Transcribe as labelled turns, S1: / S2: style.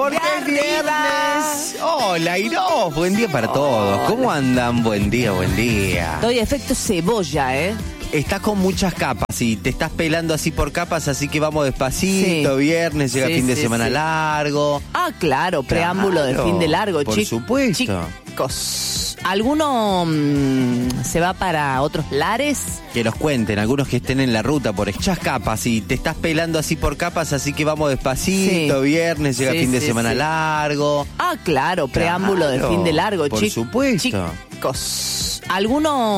S1: Porque es viernes. Hola, Iros. Buen día para todos. ¿Cómo andan? Buen día, buen día.
S2: Doy efecto cebolla, ¿eh?
S1: Estás con muchas capas y te estás pelando así por capas, así que vamos despacito.
S2: Sí.
S1: Viernes, llega fin de semana largo.
S2: Ah, claro, preámbulo de fin de largo.
S1: Por supuesto.
S2: Chicos, ¿alguno se va para otros lares?
S1: Que los cuenten, algunos que estén en la ruta por muchas capas y te estás pelando así por capas, así que vamos despacito. Viernes, llega fin de semana largo.
S2: Ah, claro, preámbulo de fin de largo.
S1: Por supuesto.
S2: Chicos, ¿alguno